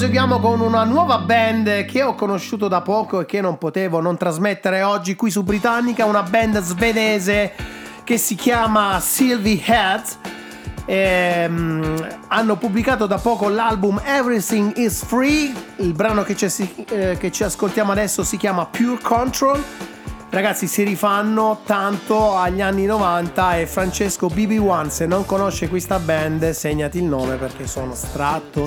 proseguiamo con una nuova band che ho conosciuto da poco e che non potevo non trasmettere oggi qui su Britannica, una band svedese che si chiama Sylvie Heads. Hanno pubblicato da poco l'album Everything is Free. Il brano che ci ascoltiamo adesso si chiama Pure Control. Ragazzi, si rifanno tanto agli anni 90 e Francesco BB1, se non conosce questa band, segnati il nome perché sono